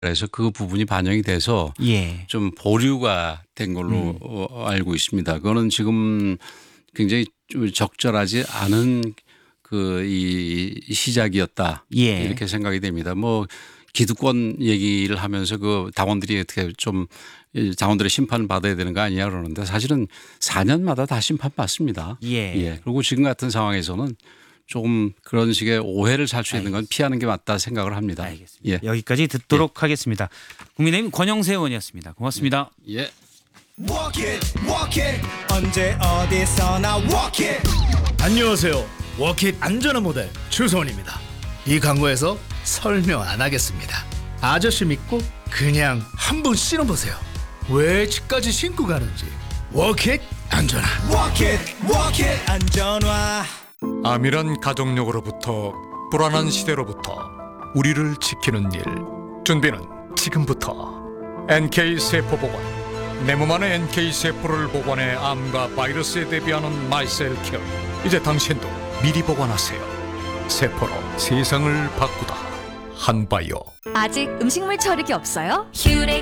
그래서 그 부분이 반영이 돼서 예. 좀 보류가 된 걸로 알고 있습니다. 그거는 지금 굉장히 좀 적절하지 않은 이 시작이었다. 예. 이렇게 생각이 됩니다. 뭐 기득권 얘기를 하면서 그 당원들이 어떻게 좀 당원들의 심판을 받아야 되는 거 아니냐 그러는데 사실은 4년마다 다 심판받습니다. 예. 그리고 지금 같은 상황에서는 조금 그런 식의 오해를 살 수 있는 건 피하는 게 맞다 생각을 합니다. 알겠습니다. 여기까지 듣도록 하겠습니다. 국민의힘 권영세 의원이었습니다. 고맙습니다. 예. Walk it, 언제 어디서나 walk it. 안녕하세요. 워킷 안전한 모델 주소원입니다. 이 광고에서 설명 안 하겠습니다. 아저씨 믿고 그냥 한번 신어보세요. 왜 집까지 신고 가는지. 워킷 안전한. Walk it, 안전화. 암이란 가족력으로부터 불안한 시대로부터 우리를 지키는 일. 준비는 지금부터. NK세포보건. 내 몸 안에 NK세포를 보관해 암과 바이러스에 대비하는 마이셀케어. 이제 당신도 미리 보관하세요. 세포로 세상을 바꾸다. 한바이오. 아직 음식물 처리기 없어요? 휴레